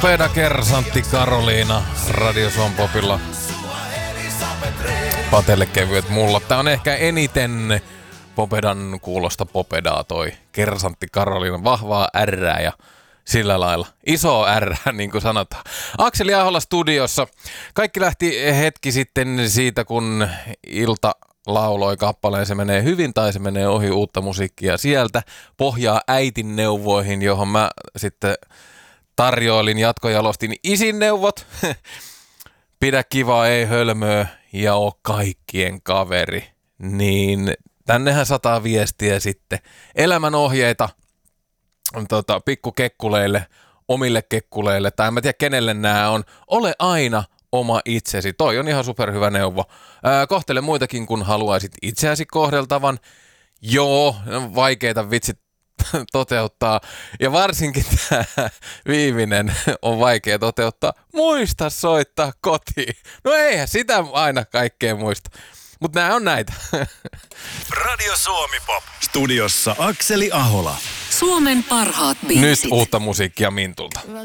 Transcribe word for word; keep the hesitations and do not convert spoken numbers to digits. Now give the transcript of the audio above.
Popeda Kersantti Karoliina Radio Suomen Popilla. Patelle kevyet mulla. Tää on ehkä eniten Popedan kuulosta Popedaa toi Kersantti Karoliina. Vahvaa ärrää ja sillä lailla. Iso ärrää, niin kuin sanotaan. Akseli Ahola studiossa. Kaikki lähti hetki sitten siitä, kun Ilta lauloi kappaleen Se menee hyvin tai se menee ohi, uutta musiikkia sieltä. Pohjaa äitin neuvoihin, johon mä sitten tarjoilin, jatkojalostin isin neuvot. Pidä kivaa, ei hölmöä ja oo kaikkien kaveri. Niin tännehän sataa viestiä sitten. Elämän ohjeita tota, pikkukekkuleille, omille kekkuleille, tai en mä tiedä kenelle nämä on. Ole aina oma itsesi. Toi on ihan superhyvä neuvo. Ää, kohtele muitakin, kun haluaisit itseäsi kohdeltavan. Joo, vaikeita vitsit toteuttaa. Ja varsinkin tämä viimeinen on vaikea toteuttaa. Muista soittaa kotiin. No eihän sitä aina kaikkea muista. Mutta nämä on näitä. Radio Suomi Pop. Studiossa Akseli Ahola. Suomen parhaat biisit. Nyt uutta musiikkia Mintulta.